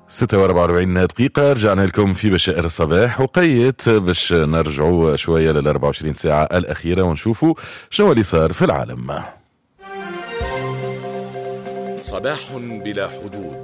46 دقيقة رجعنا لكم في بشائر الصباح، وقيت باش نرجعوا شوية لل 24 ساعة الأخيرة ونشوفوا شنو اللي صار في العالم. صباح بلا حدود.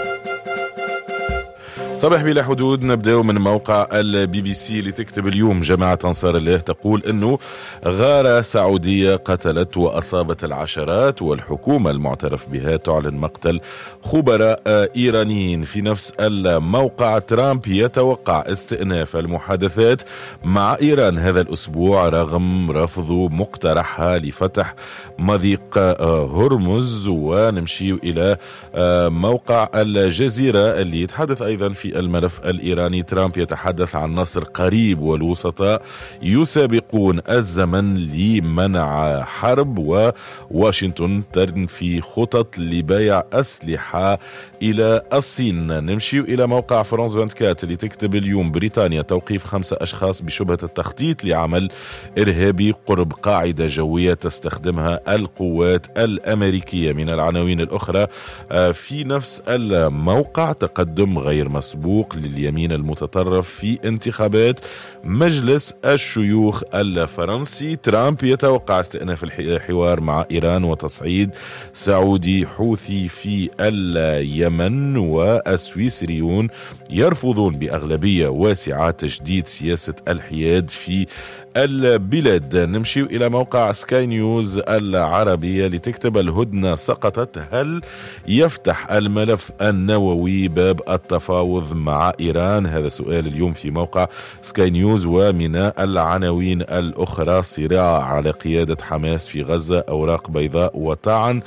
صباح بلا حدود. نبدأ من موقع البي بي سي اللي تكتب اليوم: جماعة أنصار الله تقول أنه غارة سعودية قتلت وأصابت العشرات، والحكومة المعترف بها تعلن مقتل خبراء إيرانيين. في نفس الموقع ترامب يتوقع استئناف المحادثات مع إيران هذا الأسبوع رغم رفض مقترحها لفتح مضيق هرمز. ونمشي إلى موقع الجزيرة اللي يتحدث أيضا في الملف الإيراني. ترامب يتحدث عن نصر قريب والوسطاء يسابقون الزمن لمنع حرب، وواشنطن تنفي خطط لبيع أسلحة إلى الصين. نمشي إلى موقع فرانس 24 اللي تكتب اليوم: بريطانيا توقيف 5 أشخاص بشبهة التخطيط لعمل إرهابي قرب قاعدة جوية تستخدمها القوات الأمريكية. من العناوين الأخرى في نفس الموقع: تقدم غير مسبوق لليمين المتطرف في انتخابات مجلس الشيوخ الفرنسي. ترامب يتوقع استئناف الحوار مع إيران وتصعيد سعودي حوثي في اليمن. والسويسريون يرفضون بأغلبية واسعة تجديد سياسة الحياد في البلاد. نمشي إلى موقع سكاي نيوز العربية لتكتب: الهدنة سقطت، هل يفتح الملف النووي باب التفاوض مع إيران؟ هذا سؤال اليوم في موقع سكاي نيوز. ومن العناوين الأخرى: صراع على قيادة حماس في غزة، أوراق بيضاء وطعن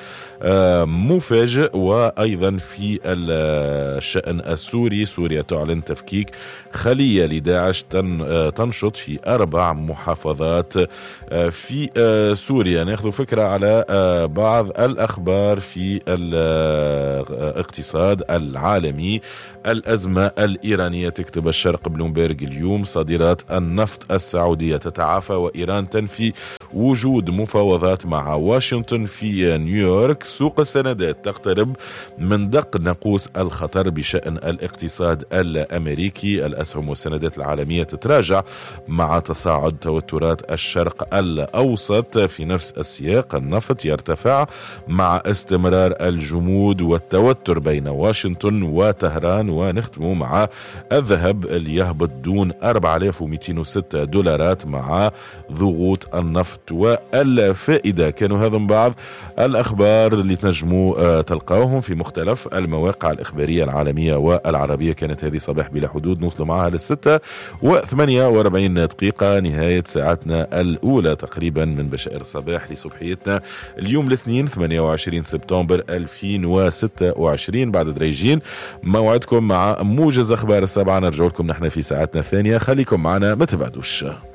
مفاجئ. وأيضا في الشأن السوري: سوريا تعلن تفكيك خلية لداعش تنشط في 4 محافظات في سوريا. ناخذ فكرة على بعض الأخبار في الاقتصاد العالمي. الأزمة الإيرانية تكتب الشرق بلومبيرغ اليوم: صادرات النفط السعودية تتعافى، وإيران تنفي وجود مفاوضات مع واشنطن. في نيويورك سوق السندات تقترب من دق ناقوس الخطر بشأن الاقتصاد الأمريكي. الأسهم والسندات العالمية تتراجع مع تصاعد توترات الشرق الأوسط. في نفس السياق النفط يرتفع مع استمرار الجمود والتوتر بين واشنطن وطهران. ونختم مع الذهب اللي يهبط دون $4206 مع ضغوط النفط والفائدة. كانوا هذم بعض الأخبار اللي تنجموا تلقاوهم في مختلف المواقع الإخبارية العالمية والعربية. كانت هذه صباح بلا حدود، نوصل معها لل6:48 دقيقة، نهاية ساعتنا الأولى تقريبا من بشائر الصباح لصبحيتنا اليوم الاثنين 28 سبتمبر 2026. بعد دريجين موعدكم مع موجز أخبار 7، نرجع لكم نحن في ساعتنا الثانية. خليكم معنا، ما تبعدوش.